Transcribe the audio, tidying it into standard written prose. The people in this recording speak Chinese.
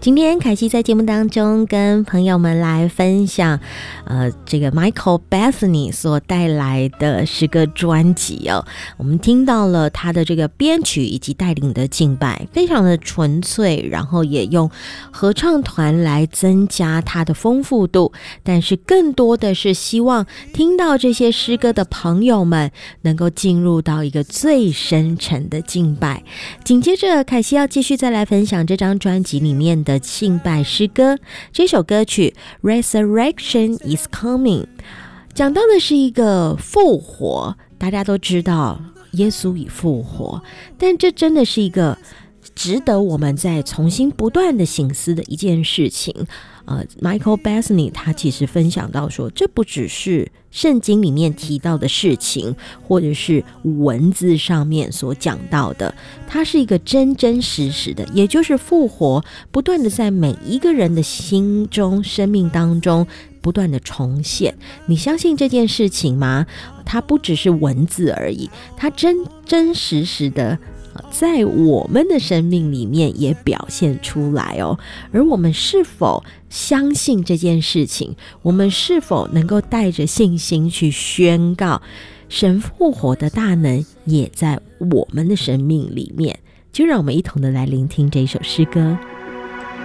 今天凯西在节目当中跟朋友们来分享这个 Michael Bethany 所带来的诗歌专辑哦。我们听到了他的这个编曲以及带领的敬拜非常的纯粹，然后也用合唱团来增加它的丰富度，但是更多的是希望听到这些诗歌的朋友们能够进入到一个最深沉的敬拜。紧接着凯西要继续再来分享这张专辑里面的敬拜诗歌，这首歌曲 Resurrection is Coming 讲到的是一个复活，大家都知道耶稣已复活，但这真的是一个值得我们再重新不断的省思的一件事情。Michael Bethany 他其实分享到说，这不只是圣经里面提到的事情，或者是文字上面所讲到的，它是一个真真实实的，也就是复活不断的在每一个人的心中生命当中不断的重现。你相信这件事情吗？它不只是文字而已，它真真实实的在我们的生命里面也表现出来哦。而我们是否相信这件事情？我们是否能够带着信心去宣告神复活的大能也在我们的生命里面？就让我们一同的来聆听这一首诗歌。